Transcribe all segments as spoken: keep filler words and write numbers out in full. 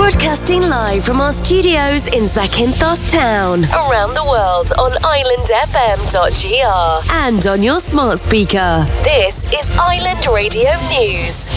Broadcasting live from our studios in Zakynthos Town, around the world on island f m dot g r and on your smart speaker. This is Island Radio News.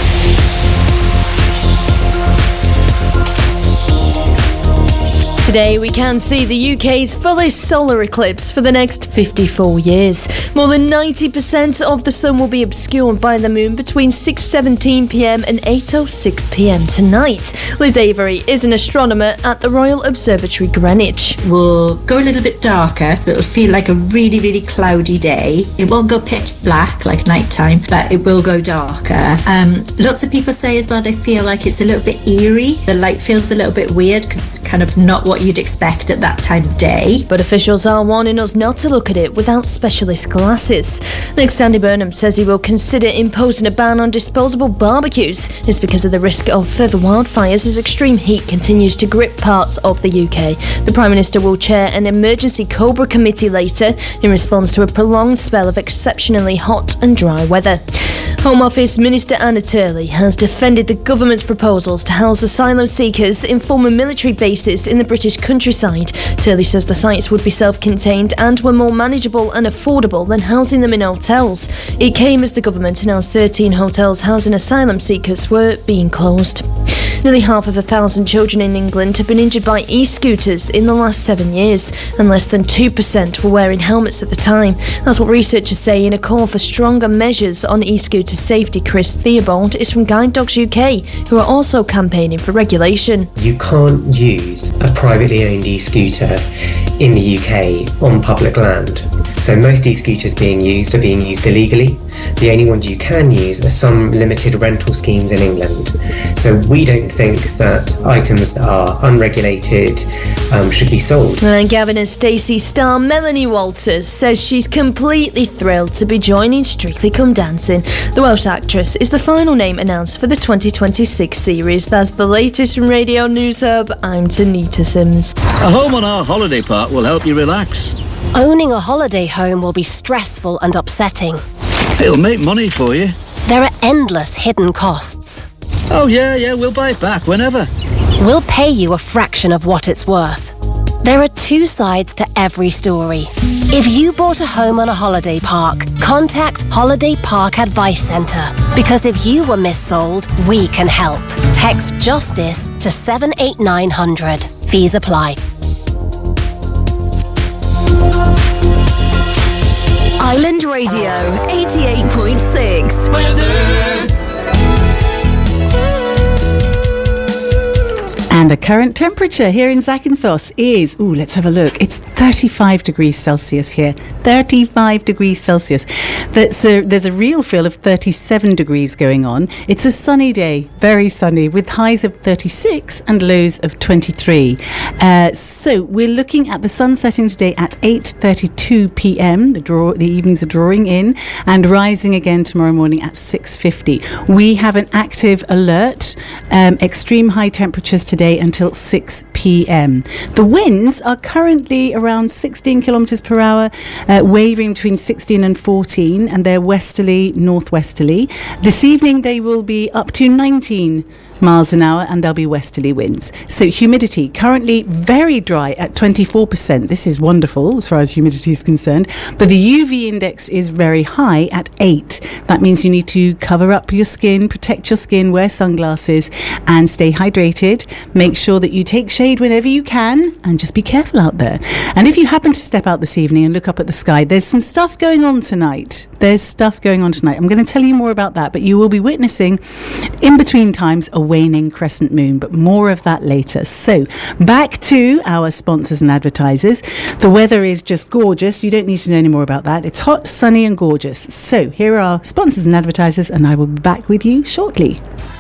Today we can see the U K's fullest solar eclipse for the next fifty-four years. More than ninety percent of the sun will be obscured by the moon between six seventeen p m and eight oh six p m tonight. Liz Avery is an astronomer at the Royal Observatory Greenwich. Will go a little bit darker, so it'll feel like a really, really cloudy day. It won't go pitch black like nighttime, but it will go darker. Um, lots of people say as well they feel like it's a little bit eerie. The light feels a little bit weird because it's kind of not what you'd expect at that time of day. But officials are warning us not to look at it without specialist glasses. Next, Andy Burnham says he will consider imposing a ban on disposable barbecues. It's because of the risk of further wildfires as extreme heat continues to grip parts of the U K. The Prime Minister will chair an emergency Cobra committee later in response to a prolonged spell of exceptionally hot and dry weather. Home Office Minister Anna Turley has defended the government's proposals to house asylum seekers in former military bases in the British countryside. Turley says the sites would be self-contained and were more manageable and affordable than housing them in hotels. It came as the government announced thirteen hotels housing asylum seekers were being closed. Nearly half of a thousand children in England have been injured by e-scooters in the last seven years, and less than two percent were wearing helmets at the time. That's what researchers say in a call for stronger measures on e-scooter safety. Chris Theobald is from Guide Dogs U K, who are also campaigning for regulation. You can't use a privately owned e-scooter in the U K on public land. So most e-scooters being used are being used illegally. The only ones you can use are some limited rental schemes in England. So we don't think that items that are unregulated um, should be sold. And Gavin and Stacey star Melanie Walters says she's completely thrilled to be joining Strictly Come Dancing. The Welsh actress is the final name announced for the twenty twenty-six series. That's the latest from Radio News Hub. I'm Tanita Sims. A home on our holiday park will help you relax. Owning a holiday home will be stressful and upsetting. It'll make money for you. There are endless hidden costs. Oh yeah, yeah, we'll buy it back whenever. We'll pay you a fraction of what it's worth. There are two sides to every story. If you bought a home on a holiday park, contact Holiday Park Advice Centre. Because if you were missold, we can help. Text JUSTICE to seven eight nine hundred. Fees apply. Island Radio eighty-eight point six. Weather. And the current temperature here in Zakynthos is, ooh, let's have a look. It's thirty-five degrees Celsius here. thirty-five degrees Celsius. There's a, there's a real feel of thirty-seven degrees going on. It's a sunny day, very sunny, with highs of thirty-six and lows of twenty-three. Uh, so we're looking at the sun setting today at eight thirty-two p m. The, draw, the evenings are drawing in and rising again tomorrow morning at six fifty. We have an active alert, um, extreme high temperatures today until six p m. The winds are currently around sixteen kilometres per hour, uh, wavering between sixteen and fourteen, and they're westerly, northwesterly. This evening they will be up to nineteen miles an hour, and there'll be westerly winds. So humidity currently very dry at twenty-four percent. This is wonderful as far as humidity is concerned, but the U V index is very high at eight. That means you need to cover up your skin, protect your skin, wear sunglasses, and stay hydrated. Make sure that you take shade whenever you can, and just be careful out there. And if you happen to step out this evening and look up at the sky, there's some stuff going on tonight. There's stuff going on tonight. I'm going to tell you more about that, but you will be witnessing in between times a waning crescent moon, but more of that later. So back to our sponsors and advertisers. The weather is just gorgeous. You don't need to know any more about that. It's hot, sunny and gorgeous. So here are our sponsors and advertisers, and I will be back with you shortly.